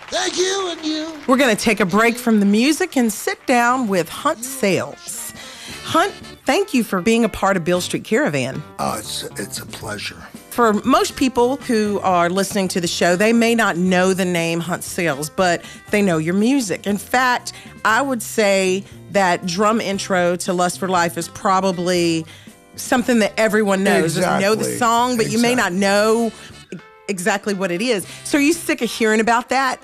Thank you, and you. We're going to take a break from the music and sit down with Hunt Sales. Hunt, thank you for being a part of Beale Street Caravan. It's a pleasure. For most people who are listening to the show, they may not know the name Hunt Sales, but they know your music. In fact, I would say that drum intro to Lust for Life is probably something that everyone knows. Exactly. You know the song, but you may not know exactly what it is. So are you sick of hearing about that?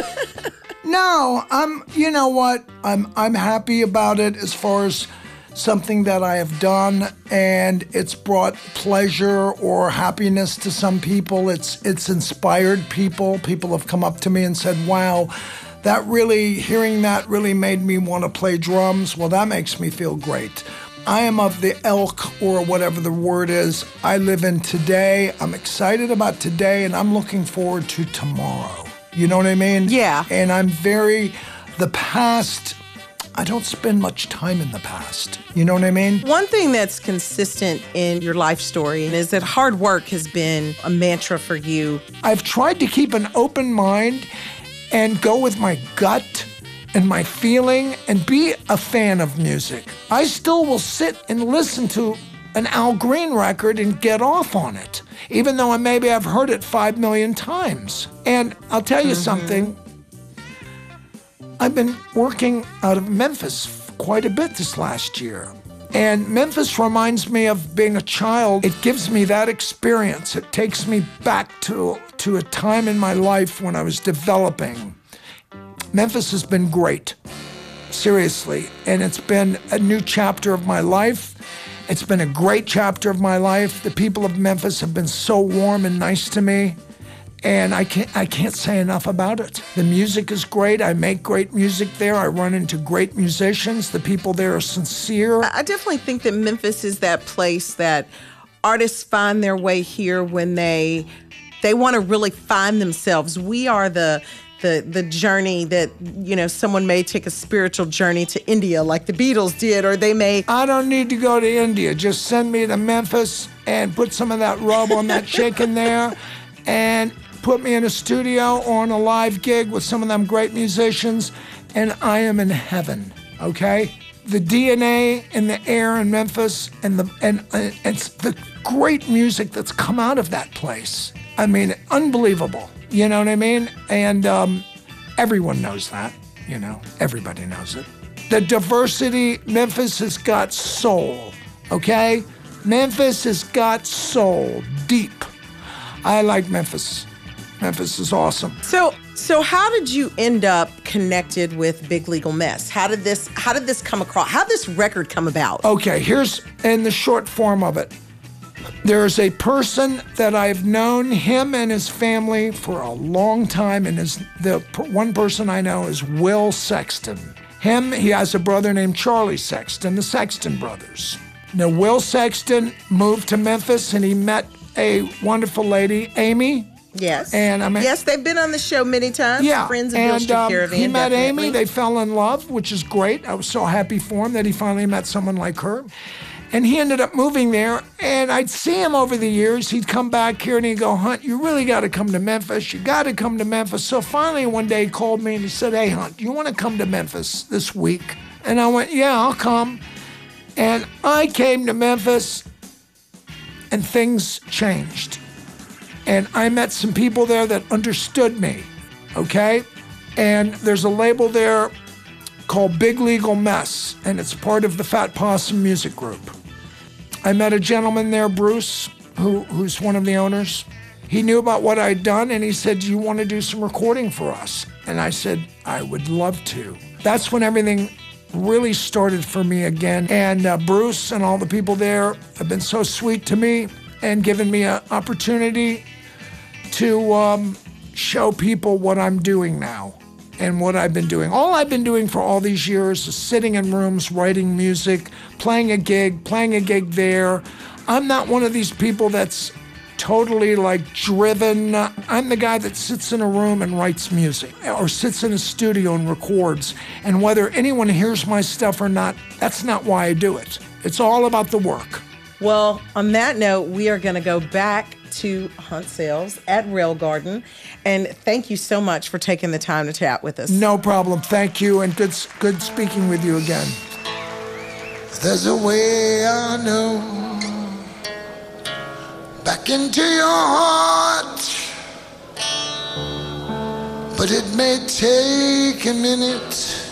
No, you know what? I'm happy about it as far as something that I have done, and it's brought pleasure or happiness to some people. It's inspired people. People have come up to me and said, wow, hearing that really made me want to play drums. Well, that makes me feel great. I am of the elk, or whatever the word is. I live in today. I'm excited about today, and I'm looking forward to tomorrow. You know what I mean? Yeah. And the past, I don't spend much time in the past. You know what I mean? One thing that's consistent in your life story is that hard work has been a mantra for you. I've tried to keep an open mind and go with my gut and my feeling and be a fan of music. I still will sit and listen to an Al Green record and get off on it, even though maybe I've heard it 5 million times. And I'll tell you something, I've been working out of Memphis quite a bit this last year. And Memphis reminds me of being a child. It gives me that experience. It takes me back to a time in my life when I was developing. Memphis has been great, seriously. And it's been a new chapter of my life. It's been a great chapter of my life. The people of Memphis have been so warm and nice to me. And I can't say enough about it. The music is great. I make great music there. I run into great musicians. The people there are sincere. I definitely think that Memphis is that place that artists find their way here when they want to really find themselves. We are the journey that, someone may take a spiritual journey to India like the Beatles did, or they may... I don't need to go to India. Just send me to Memphis and put some of that rub on that chicken there and put me in a studio or on a live gig with some of them great musicians, and I am in heaven, okay? The DNA in the air in Memphis and it's the great music that's come out of that place. I mean, unbelievable. You know what I mean? And everyone knows that, everybody knows it. The diversity, Memphis has got soul, okay? Memphis has got soul, deep. I like Memphis. Memphis is awesome. So how did you end up connected with Big Legal Mess? How did this come across? How did this record come about? Okay, here's in the short form of it. There's a person that I've known him and his family for a long time, and the one person I know is Will Sexton. He has a brother named Charlie Sexton, the Sexton brothers. Now, Will Sexton moved to Memphis, and he met a wonderful lady, Amy. Yes. And yes, they've been on the show many times. Yeah. Friends of Beale Street Caravan. He met definitely. Amy. They fell in love, which is great. I was so happy for him that he finally met someone like her. And he ended up moving there, and I'd see him over the years. He'd come back here, and he'd go, Hunt, you really got to come to Memphis. You got to come to Memphis. So finally one day he called me, and he said, hey, Hunt, do you want to come to Memphis this week? And I went, yeah, I'll come. And I came to Memphis, and things changed. And I met some people there that understood me, okay? And there's a label there called Big Legal Mess, and it's part of the Fat Possum Music Group. I met a gentleman there, Bruce, who's one of the owners. He knew about what I'd done, and he said, do you want to do some recording for us? And I said, I would love to. That's when everything really started for me again. And Bruce and all the people there have been so sweet to me and given me an opportunity to show people what I'm doing now and what I've been doing. All I've been doing for all these years is sitting in rooms, writing music, playing a gig there. I'm not one of these people that's totally driven. I'm the guy that sits in a room and writes music or sits in a studio and records. And whether anyone hears my stuff or not, that's not why I do it. It's all about the work. Well, on that note, we are going to go back to Hunt Sales at Rail Garden. And thank you so much for taking the time to chat with us. No problem. Thank you, and good speaking with you again. There's a way I know back into your heart, but it may take a minute